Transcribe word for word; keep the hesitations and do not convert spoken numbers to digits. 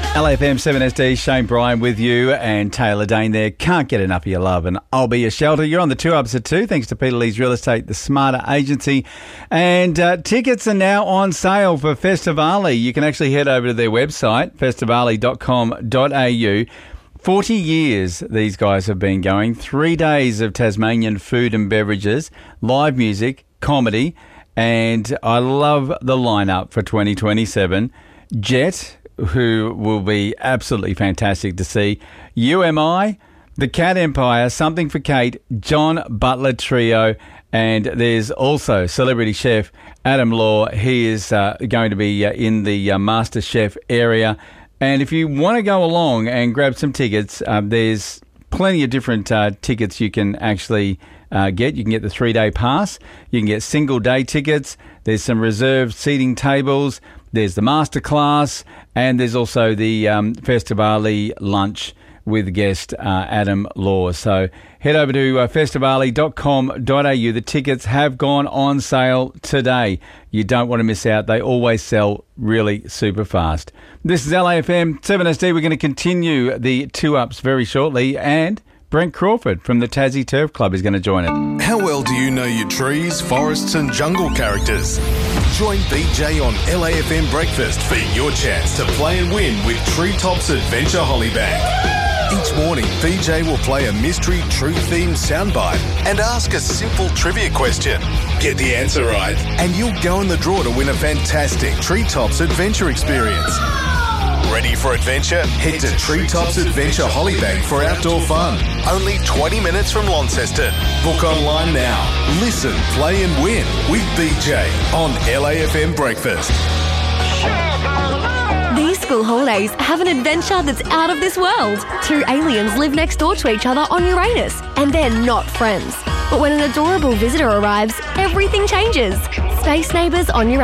L A F M seven S D, Shane Bryan with you and Taylor Dane there. Can't get enough of your love and I'll be your shelter. You're on the two ups at two, thanks to Peter Lee's Real Estate, the Smarter Agency. And uh, tickets are now on sale for Festivali. You can actually head over to their website, festivali dot com dot a u. forty years these guys have been going. Three days of Tasmanian food and beverages, live music, comedy. And I love the lineup for twenty twenty-seven. Jet, who will be absolutely fantastic to see. U M I, The Cat Empire, Something for Kate, John Butler Trio, and there's also celebrity chef Adam Law. He is uh, going to be uh, in the uh, Master Chef area. And if you want to go along and grab some tickets, uh, there's plenty of different uh, tickets you can actually uh, get. You can get the three-day pass. You can get single-day tickets. There's some reserved seating tables. There's the masterclass, and there's also the um, Festivali lunch with guest uh, Adam Law. So head over to uh, festivali dot com dot a u. The tickets have gone on sale today. You don't want to miss out. They always sell really super fast. This is L A F M seven S D. We're going to continue the two-ups very shortly, and Brent Crawford from the Tassie Turf Club is going to join it. How well do you know your trees, forests and jungle characters? Join B J on L A F M Breakfast for your chance to play and win with Treetops Adventure Hollybag. Each morning, B J will play a mystery tree-themed soundbite and ask a simple trivia question. Get the answer right, and you'll go in the draw to win a fantastic Treetops Adventure experience. Ready for adventure? Head to Treetops Adventure Hollybag for outdoor fun. Only twenty minutes from Launceston. Book online now. Listen, play and win with B J on L A F M Breakfast. These school holidays have an adventure that's out of this world. Two aliens live next door to each other on Uranus, and they're not friends. But when an adorable visitor arrives, everything changes. Space Neighbours on Uranus.